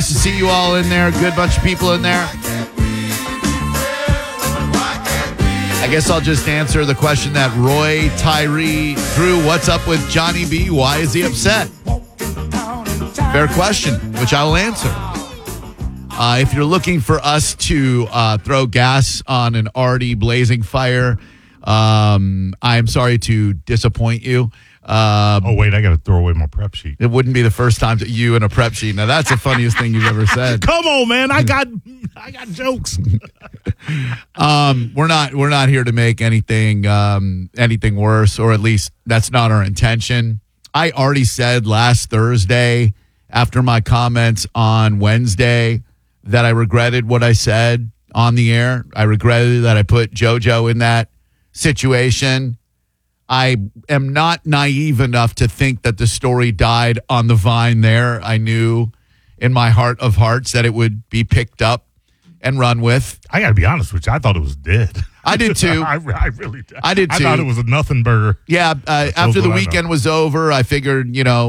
To see you all in there. Good bunch of people in there. I guess I'll just answer the question that Roy, Tyree, Drew, what's up with Johnny B? Why is he upset? Fair question, which I will answer. If you're looking for us to throw gas on an already blazing fire, I'm sorry to disappoint you. Wait, I got to throw away my prep sheet. It wouldn't be the first time that you in a prep sheet. Now, that's the funniest thing you've ever said. Come on, man. I got jokes. We're not here to make anything worse, or at least that's not our intention. I already said last Thursday after my comments on Wednesday that I regretted what I said on the air. I regretted that I put JoJo in that situation. I am not naive enough to think that the story died on the vine there. I knew in my heart of hearts that it would be picked up and run with. I got to be honest with you. I thought it was dead. I did too. I really did. I did too. I thought it was a nothing burger. Yeah. After the weekend was over, I figured,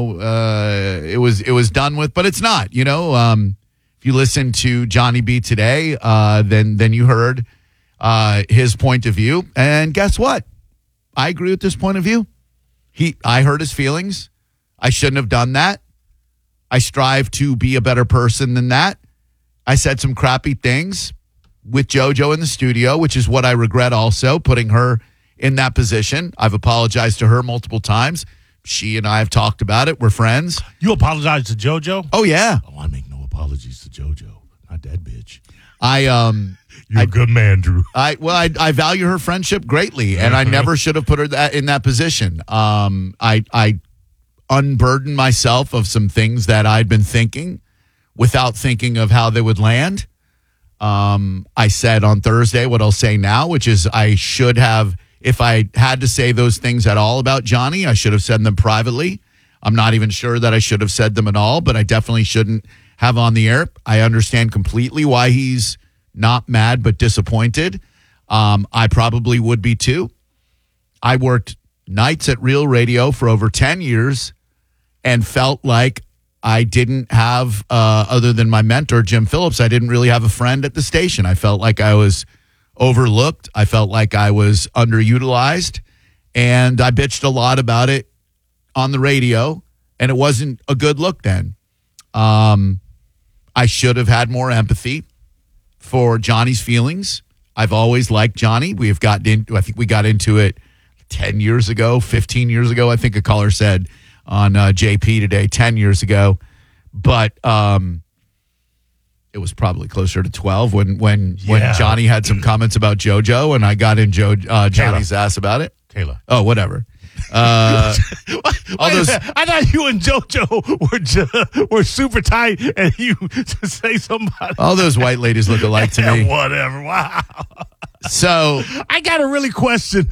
it was done with, but it's not. If you listen to Johnny B today, then you heard his point of view, and guess what? I agree with this point of view. I hurt his feelings. I shouldn't have done that. I strive to be a better person than that. I said some crappy things with JoJo in the studio, which is what I regret also, putting her in that position. I've apologized to her multiple times. She and I have talked about it. We're friends. You apologize to JoJo? Oh, yeah. Oh, I make no apologies to JoJo. Not that bitch. You're a good man, Drew. I value her friendship greatly, and I never should have put her in that position. I unburdened myself of some things that I'd been thinking without thinking of how they would land. I said on Thursday what I'll say now, which is I should have, if I had to say those things at all about Johnny, I should have said them privately. I'm not even sure that I should have said them at all, but I definitely shouldn't have on the air. I understand completely why he's not mad but disappointed. I probably would be too. I worked nights at Real Radio for over 10 years and felt like I didn't have, other than my mentor, Jim Phillips, I didn't really have a friend at the station. I felt like I was overlooked. I felt like I was underutilized, and I bitched a lot about it on the radio, and it wasn't a good look then. I should have had more empathy for Johnny's feelings. I've always liked Johnny. I think we got into it 10 years ago, 15 years ago. I think a caller said on JP today, 10 years ago. But it was probably closer to 12 when Johnny had some comments about JoJo, and I got in Johnny's ass about it. Taylor. Oh, whatever. I thought you and JoJo were super tight, and you to say somebody. All those white ladies look alike to me. Whatever. Wow. So I gotta really question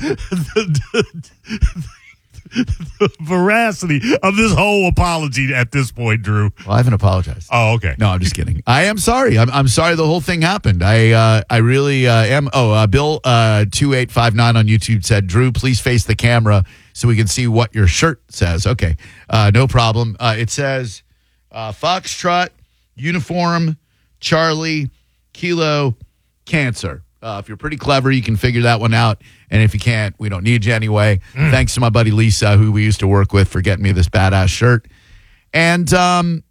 the veracity of this whole apology at this point, Drew. Well, I haven't apologized. Oh, okay. No, I'm just kidding. I am sorry. I'm sorry the whole thing happened. I really am. Bill 2859 on YouTube said, Drew, please face the camera so we can see what your shirt says. Okay, no problem. It says Foxtrot, Uniform, Charlie, Kilo, Cancer. If you're pretty clever, you can figure that one out. And if you can't, we don't need you anyway. Thanks to my buddy Lisa, who we used to work with, for getting me this badass shirt. And, I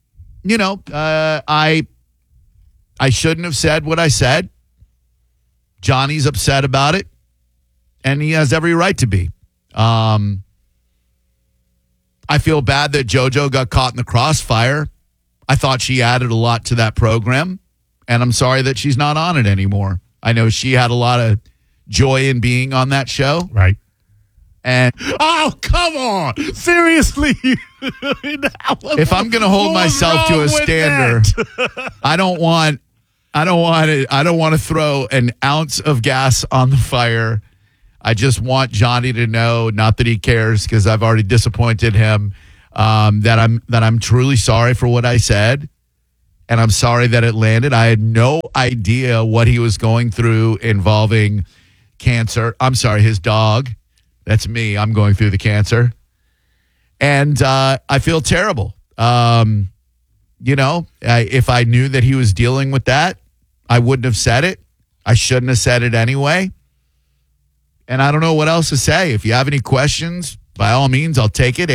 shouldn't have said what I said. Johnny's upset about it, and he has every right to be. I feel bad that JoJo got caught in the crossfire. I thought she added a lot to that program, and I'm sorry that she's not on it anymore. I know she had a lot of joy in being on that show. Right. And oh, come on. Seriously. If I'm going to hold myself to a standard, I don't want to throw an ounce of gas on the fire. I just want Johnny to know, not that he cares because I've already disappointed him, that I'm truly sorry for what I said. And I'm sorry that it landed. I had no idea what he was going through involving cancer. I'm sorry, his dog. That's me. I'm going through the cancer. And I feel terrible. if I knew that he was dealing with that, I wouldn't have said it. I shouldn't have said it anyway. And I don't know what else to say. If you have any questions, by all means, I'll take it.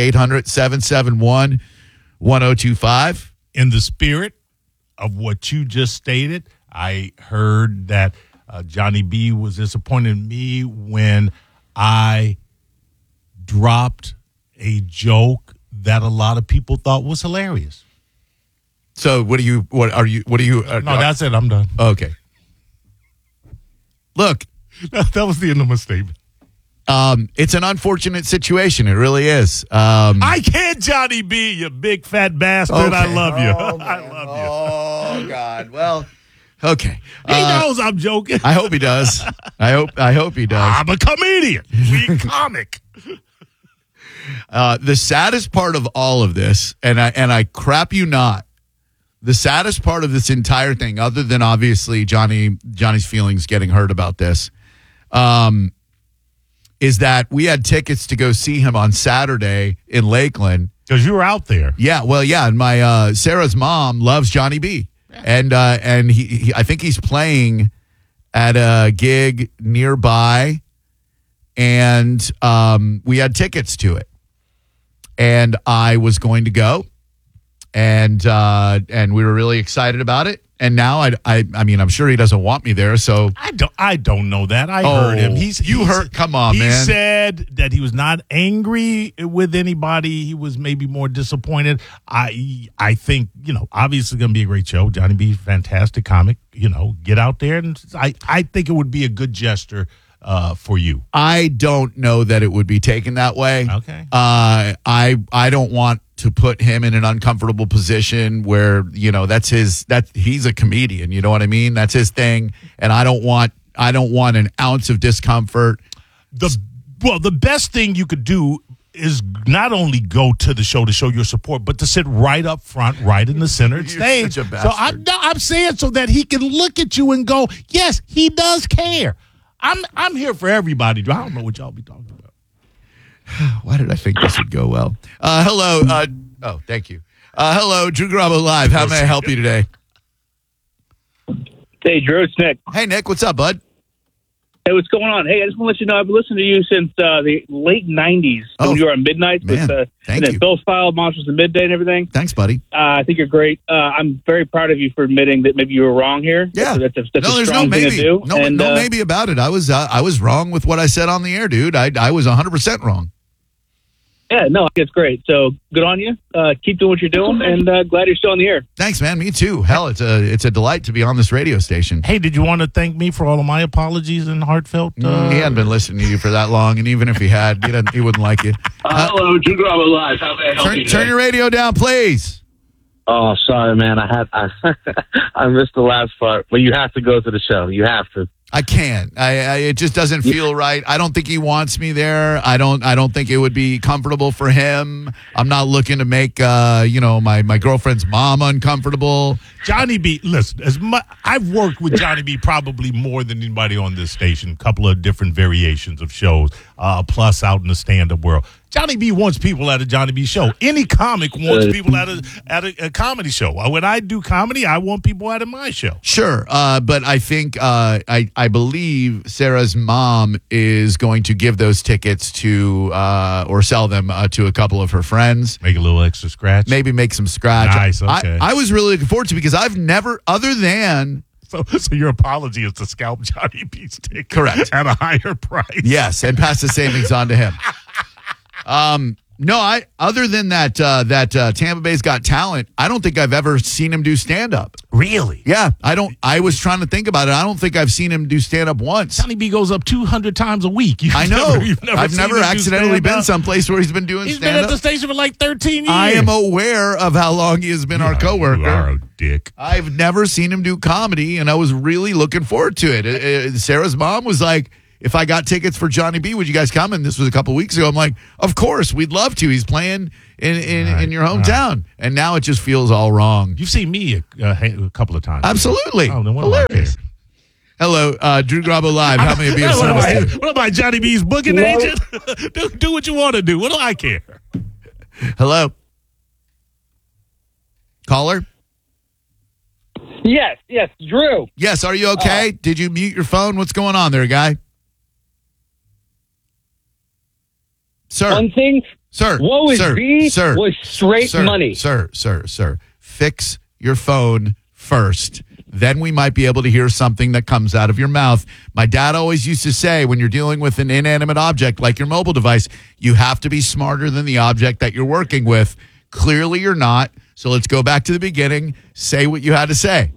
800-771-1025. In the spirit of what you just stated, I heard that Johnny B was disappointed in me when I dropped a joke that a lot of people thought was hilarious. So what are you? No, that's it. I'm done. Okay. Look, that was the end of my statement. it's an unfortunate situation. It really is. I can't, Johnny B, you big fat bastard. Okay. I love you. Oh, I love you. Oh God. Well, okay. He knows I'm joking. I hope he does. I hope he does. I'm a comedian. Be comic. The saddest part of all of this, and I crap you not, the saddest part of this entire thing, other than obviously Johnny's feelings getting hurt about this, is that we had tickets to go see him on Saturday in Lakeland. Because you were out there. Yeah, well, yeah, and my Sarah's mom loves Johnny B, and he I think he's playing at a gig nearby, and we had tickets to it, and I was going to go, and we were really excited about it. And now I mean, I'm sure he doesn't want me there. So I don't know that. I heard him. Come on, man. He said that he was not angry with anybody. He was maybe more disappointed. I think, obviously going to be a great show. Johnny B, fantastic comic. Get out there, and I think it would be a good gesture for you. I don't know that it would be taken that way. Okay. I don't want to put him in an uncomfortable position where, he's a comedian, you know what I mean? That's his thing. And I don't want an ounce of discomfort. The best thing you could do is not only go to the show to show your support, but to sit right up front, right in the center stage. Such a bastard. So I'm saying so that he can look at you and go, yes, he does care. I'm here for everybody. I don't know what y'all be talking about. Why did I think this would go well? Hello. Thank you. Hello, Drew Garabo Live. How may I help you today? Hey, Drew, it's Nick. Hey, Nick. What's up, bud? Hey, what's going on? Hey, I just want to let you know I've listened to you since the late 90s when you were on Midnight with Bill File, Monsters of Midday and everything. Thanks, buddy. I think you're great. I'm very proud of you for admitting that maybe you were wrong here. Yeah. That's a there's strong no thing maybe. to do. No maybe about it. I was wrong with what I said on the air, dude. I was 100% wrong. Yeah, no, it's great. So good on you. Keep doing what you're doing, and glad you're still on the air. Thanks, man. Me too. Hell, it's a delight to be on this radio station. Hey, did you want to thank me for all of my apologies and heartfelt? He hadn't been listening to you for that long, and even if he had, he wouldn't like you. Hello, Drew Garabo Live. How may I help you today? Turn your radio down, please. Oh, sorry, man. I missed the last part, but you have to go to the show. You have to. I can't. It just doesn't feel right. I don't think he wants me there. I don't think it would be comfortable for him. I'm not looking to make my girlfriend's mom uncomfortable. Johnny B, listen, I've worked with Johnny B probably more than anybody on this station. A couple of different variations of shows, plus out in the stand-up world. Johnny B wants people at a Johnny B show. Any comic wants people at a comedy show. When I do comedy, I want people at my show. Sure, but I think I believe Sarah's mom is going to give those tickets to or sell them to a couple of her friends. Make a little extra scratch. Maybe make some scratch. Nice. Okay. I was really looking forward to it because I've never, other than. So your apology is to scalp Johnny B's ticket. Correct. At a higher price. Yes, and pass the savings on to him. No, other than that Tampa Bay's Got Talent, I don't think I've ever seen him do stand-up. Really? Yeah, I was trying to think about it. I don't think I've seen him do stand-up once. Johnny B goes up 200 times a week. I know. I've never accidentally been someplace where he's been doing stand-up. He's been at the station for like 13 years. I am aware of how long he has been our coworker. You are a dick. I've never seen him do comedy, and I was really looking forward to it. Sarah's mom was like, if I got tickets for Johnny B, would you guys come? And this was a couple weeks ago. I'm like, of course, we'd love to. He's playing in your hometown. And now it just feels all wrong. You've seen me a couple of times. Absolutely. Oh, then what hilarious. Hello, Drew Garabo Live. How may I be of service? What am I, Johnny B's booking agent? Do what you want to do. What do I care? Hello? Caller? Yes, Drew. Yes, are you okay? Did you mute your phone? What's going on there, guy? Sir. One thing. Sir. Woe is me sir, was straight money. Sir. Fix your phone first. Then we might be able to hear something that comes out of your mouth. My dad always used to say, when you're dealing with an inanimate object like your mobile device, you have to be smarter than the object that you're working with. Clearly you're not. So let's go back to the beginning. Say what you had to say.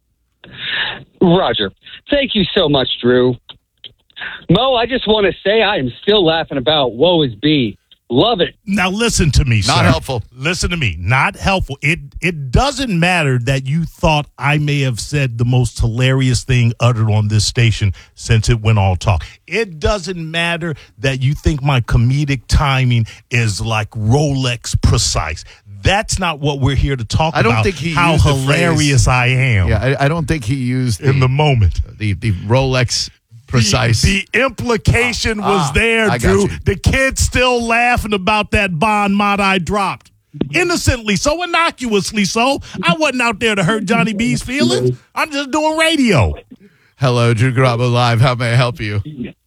Roger. Thank you so much, Drew. Mo, I just want to say I am still laughing about woe is B. Love it. Now listen to me, sir. Not helpful. Listen to me. Not helpful. It doesn't matter that you thought I may have said the most hilarious thing uttered on this station since it went all talk. It doesn't matter that you think my comedic timing is like Rolex precise. That's not what we're here to talk about. I don't think he how used the hilarious phrase, I am. Yeah, I don't think he used in the moment. The Rolex precise. The implication was there, Drew. The kid's still laughing about that bon mot I dropped. Innocently so, innocuously so. I wasn't out there to hurt Johnny B's feelings. I'm just doing radio. Hello, Drew Garabo Live. How may I help you?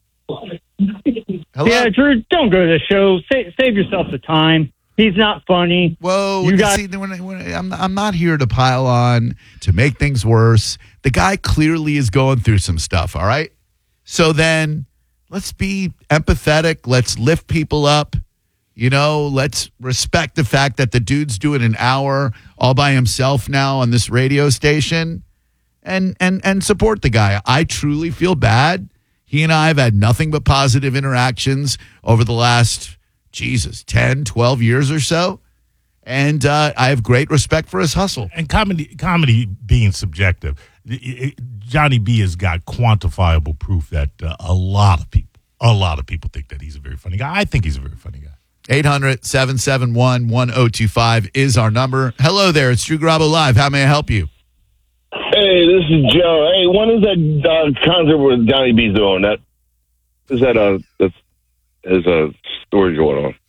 Hello? Yeah, Drew, don't go to the show. Save yourself the time. He's not funny. Whoa, I'm not here to pile on, to make things worse. The guy clearly is going through some stuff, all right? So then let's be empathetic. Let's lift people up. You know, let's respect the fact that the dude's doing an hour all by himself now on this radio station and support the guy. I truly feel bad. He and I have had nothing but positive interactions over the last, 10, 12 years or so. And I have great respect for his hustle. And comedy being subjective, Johnny B has got quantifiable proof that a lot of people think that he's a very funny guy. I think he's a very funny guy. 800-771-1025 is our number. Hello there. It's Drew Garabo Live. How may I help you? Hey, this is Joe. Hey, when is that concert with Johnny B's doing? Is a story going on?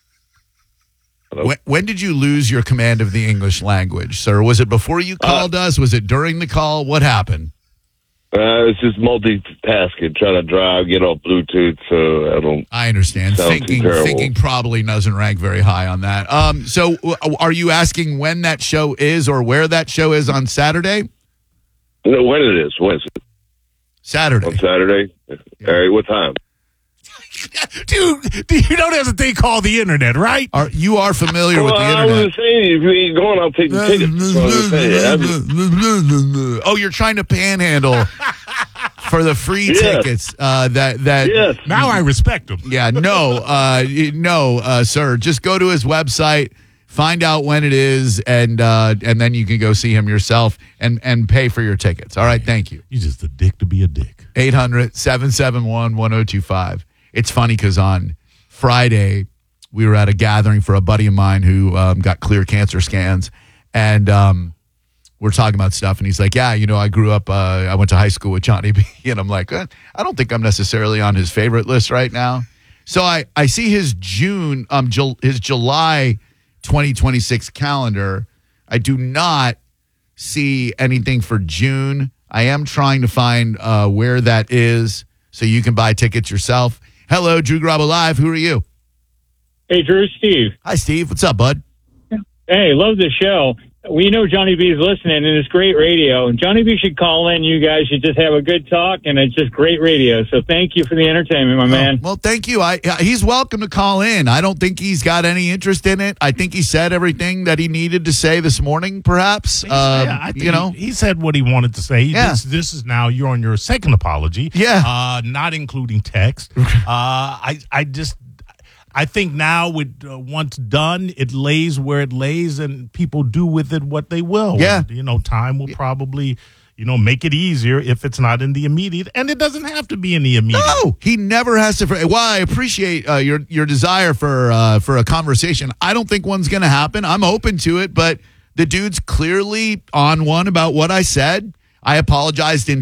When did you lose your command of the English language, sir? Was it before you called us? Was it during the call? What happened? It's just multitasking, trying to drive, get off Bluetooth, so I don't. I understand. Thinking probably doesn't rank very high on that. So, are you asking when that show is or where that show is on Saturday? No, when it is. When is it? Saturday. On Saturday. Yeah. All right. What time? Dude, you know there's a thing called the internet, right? You are familiar with the internet. I was just saying, if you ain't going, I'll take the tickets. Oh, you're trying to panhandle for the free tickets. Yes. Now I respect him. Yeah, no, sir. Just go to his website, find out when it is, and then you can go see him yourself and pay for your tickets. All right, thank you. You're just a dick to be a dick. 800-771-1025. It's funny because on Friday, we were at a gathering for a buddy of mine who got clear cancer scans. And we're talking about stuff. And he's like, yeah, I grew up, I went to high school with Johnny B. And I'm like, I don't think I'm necessarily on his favorite list right now. So I see his July 2026 calendar. I do not see anything for June. I am trying to find where that is so you can buy tickets yourself. Hello, Drew Garabo Live. Who are you? Hey, Drew, Steve. Hi, Steve. What's up, bud? Hey, love the show. We know Johnny B is listening, and it's great radio. And Johnny B should call in. You guys should just have a good talk, and it's just great radio. So thank you for the entertainment, my man. Well, thank you. He's welcome to call in. I don't think he's got any interest in it. I think he said everything that he needed to say this morning, perhaps. I think he said what he wanted to say. Yeah. This is now, you're on your second apology. Yeah. Not including text. I think now, with once done, it lays where it lays, and people do with it what they will. Yeah. And, time will probably, make it easier if it's not in the immediate, and it doesn't have to be in the immediate. No, he never has to. Well, I appreciate your desire for a conversation. I don't think one's going to happen. I'm open to it, but the dude's clearly on one about what I said. I apologized in